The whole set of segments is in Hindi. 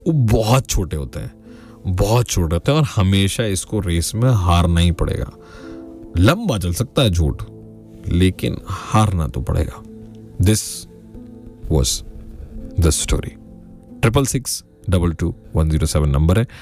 वो बहुत छोटे होते हैं, बहुत छोटे होते हैं, और हमेशा इसको रेस में हारना ही पड़ेगा। लंबा चल सकता है झूठ, लेकिन हारना तो पड़ेगा। This was the story. 666-22107 number है,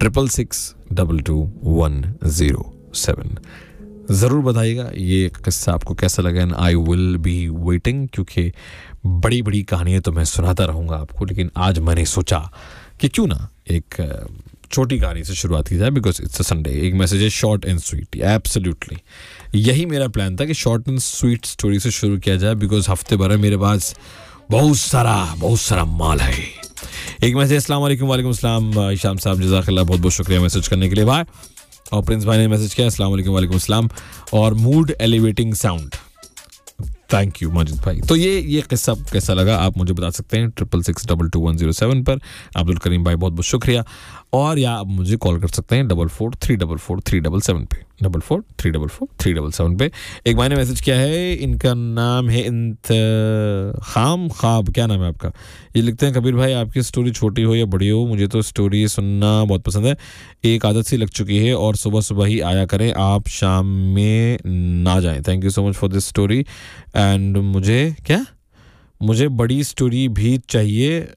666-22107। ज़रूर बताइएगा ये किस्सा आपको कैसा लगा, and I will be waiting, क्योंकि बड़ी बड़ी कहानियाँ तो मैं सुनाता रहूँगा आपको, लेकिन आज मैंने सोचा कि क्यों ना एक छोटी कहानी से शुरुआत की जाए, बिकॉज इट्स अ संडे। एक मैसेज है शॉर्ट एंड स्वीट, एब्सोल्युटली यही मेरा प्लान था कि शॉर्ट एंड स्वीट स्टोरी से शुरू किया जाए, बिकॉज हफ्ते भर है मेरे पास बहुत सारा माल है। एक मैसेज, अस्सलाम वालेकुम। वालेकुम अस्सलाम हिशाम साहब, जज़ाकल्लाह, बहुत बहुत शुक्रिया मैसेज करने के लिए भाई। और प्रिंस भाई ने मैसेज किया, अस्सलाम वालेकुम। वालेकुम अस्सलाम। और mood elevating sound, thank you Majid भाई। तो ये किस्सा कैसा लगा आप मुझे बता सकते हैं 666-22107 पर। अब्दुल करीम भाई बहुत बहुत शुक्रिया। और या आप मुझे कॉल कर सकते हैं 44344377 पे, 44344377 पे। एक भाई ने मैसेज किया है, इनका नाम है इंतखाम ख्वाब, क्या नाम है आपका? ये लिखते हैं, कबीर भाई आपकी स्टोरी छोटी हो या बड़ी हो, मुझे तो स्टोरी सुनना बहुत पसंद है। एक आदत सी लग चुकी है और सुबह सुबह ही आया करें, आप शाम में ना जाएं। Thank you so much for this story. And मुझे बड़ी स्टोरी भी चाहिए।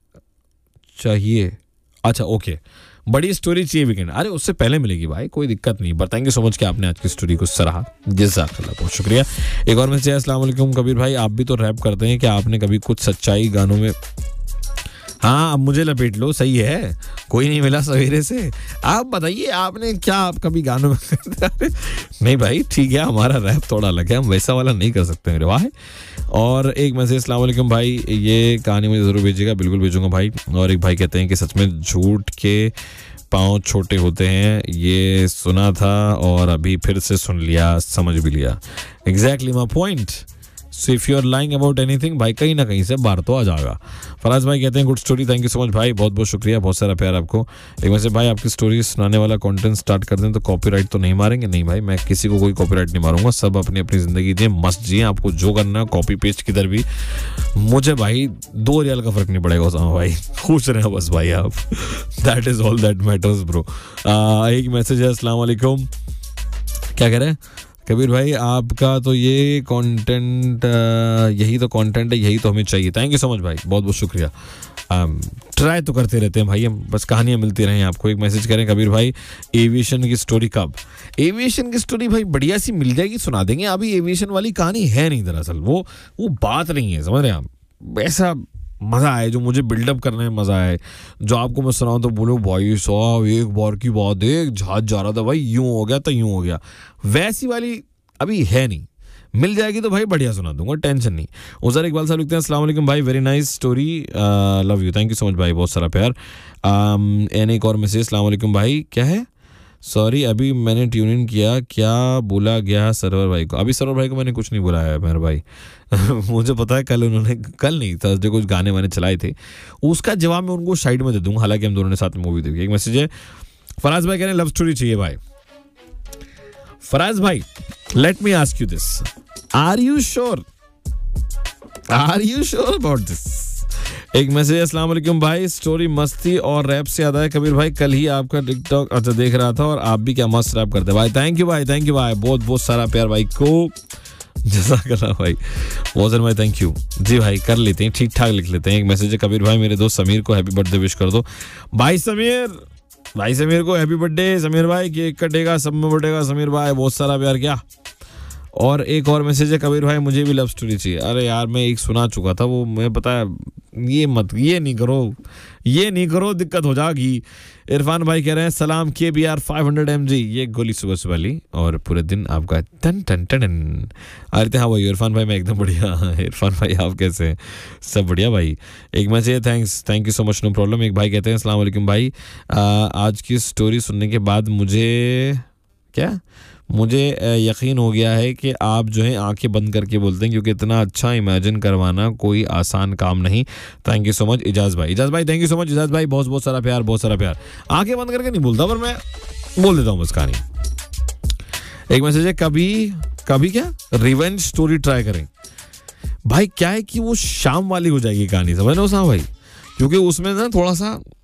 अच्छा ओके, बड़ी स्टोरी चाहिए वीकेंड। अरे उससे पहले मिलेगी भाई, कोई दिक्कत नहीं। पर थैंक यू सो मच कि आपने आज की स्टोरी को सराहा, जज़ाकल्लाह, बहुत शुक्रिया। एक और मैसेज है, अस्सलाम वालेकुम कबीर भाई, आप भी तो रैप करते हैं, क्या आपने कभी कुछ सच्चाई गानों में? हाँ, अब मुझे लपेट लो, सही है, कोई नहीं मिला सवेरे से। आप बताइए, आपने क्या आप कभी गानों में नहीं भाई, ठीक है, हमारा रैप थोड़ा अलग है, हम वैसा वाला नहीं कर सकते मेरे भाई। और एक मैसेज, अस्सलाम वालेकुम भाई, ये कहानी मुझे ज़रूर भेजिएगा। बिल्कुल भेजूंगा भाई। और एक भाई कहते हैं कि सच में झूठ के पाँव छोटे होते हैं, ये सुना था और अभी फिर से सुन लिया, समझ भी लिया। Exactly my point. So if you are lying about anything भाई, कहीं ना कहीं से बाहर तो आ जाएगा। फराज भाई कहते हैं good story, thank you so much भाई, बहुत बहुत शुक्रिया, बहुत सारा प्यार आपको। एक वैसे भाई, आपकी स्टोरी सुनाने वाला कंटेंट स्टार्ट कर दें तो कॉपीराइट तो नहीं मारेंगे? नहीं भाई, मैं किसी को कोई कॉपीराइट नहीं मारूंगा, सब अपनी अपनी जिंदगी जिए, मस्त जिए। आपको जो करना है कॉपी पेस्ट किधर भी, मुझे भाई 2 रियाल का फर्क नहीं पड़ेगा उसामा भाई, खुश रहे बस भाई आप। That is all that matters bro. एक मैसेज है, अस्सलाम वालेकुम, क्या कह रहे हैं कबीर भाई, आपका तो ये कंटेंट, यही तो कंटेंट है, यही तो हमें चाहिए। थैंक यू सो मच भाई, बहुत बहुत शुक्रिया। ट्राई तो करते रहते हैं भाई हम, बस कहानियाँ मिलती रहें आपको। एक मैसेज करें, कबीर भाई एविएशन की स्टोरी कब? एविएशन की स्टोरी भाई बढ़िया सी मिल जाएगी, सुना देंगे। अभी एविएशन वाली कहानी है नहीं, दरअसल वो बात नहीं है, समझ रहे हैं आप? ऐसा मज़ा आए जो मुझे बिल्डअप करने में मज़ा आए, जो आपको मैं सुनाऊँ तो बोलो भाई साहब एक बार की बात है, जहाज जा रहा था भाई, यूं हो गया तो यूं हो गया, वैसी वाली अभी है नहीं। मिल जाएगी तो भाई बढ़िया सुना दूंगा, टेंशन नहीं। उज़र इकबाल साहब लिखते हैं, अस्सलाम वालेकुम भाई, very nice story, love you, thank you so much भाई, बहुत सारा प्यार। एन एक और मैसेज, अस्सलाम वालेकुम भाई, क्या है, सॉरी अभी मैंने ट्यून इन किया, क्या बोला गया सरवर भाई को? अभी सरवर भाई को मैंने कुछ नहीं बुलाया है मेरे भाई। मुझे पता है कल नहीं थर्सडे कुछ गाने वाने चलाए थे, उसका जवाब मैं उनको साइड में दे दूंगा, हालांकि हम दोनों ने साथ में मूवी देखी। एक मैसेज है, फराज भाई कह रहे हैं लव स्टोरी चाहिए भाई। फराज भाई, let me ask you this, are you sure about this? एक मैसेज, अस्सलाम वालेकुम भाई, स्टोरी मस्ती और रैप से याद आया कबीर भाई, कल ही आपका टिकटॉक अच्छा देख रहा था और आप भी क्या मस्त रैप करते भाई। थैंक यू भाई, बहुत बहुत सारा प्यार भाई को, जज़ाकल्लाह भाई, मोहसिन भाई थैंक यू जी भाई। कर लेते हैं, ठीक ठाक लिख लेते हैं। एक मैसेज है, कबीर भाई मेरे दोस्त समीर को हैप्पी बर्थडे विश कर दो। भाई समीर को हैप्पी बर्थडे समीर भाई, केक कटेगा, सब में बटेगा समीर भाई, बहुत सारा प्यार। क्या और एक और मैसेज है, कबीर भाई मुझे भी लव स्टोरी चाहिए। अरे यार मैं एक सुना चुका था, वो मैं पता है, ये नहीं करो दिक्कत हो जाएगी। इरफान भाई कह रहे हैं सलाम KBR 500 mg, ये गोली सुबह सुबह ली और पूरे दिन आपका टन टन टन। अरे हाँ भाई इरफान भाई, मैं एकदम बढ़िया। इरफान भाई आप कैसे हैं? सब बढ़िया भाई। एक message, thank you so much, no problem. एक भाई कहते हैं अस्सलाम वालेकुम भाई, आज की स्टोरी सुनने के बाद मुझे यकीन हो गया है कि आप जो है आंखें बंद करके बोलते हैं, क्योंकि इतना अच्छा इमेजिन करवाना कोई आसान काम नहीं। Thank you so much Ejaz भाई thank you so much Ejaz भाई, बहुत सारा प्यार। आंखें बंद करके नहीं बोलता, पर मैं बोल देता हूँ बस कहानी। एक मैसेज है, कभी क्या रिवेंज स्टोरी ट्राई करें भाई। क्या है कि वो शाम वाली हो जाएगी कहानी, समझ लो साहब भाई, क्योंकि उसमें ना थोड़ा सा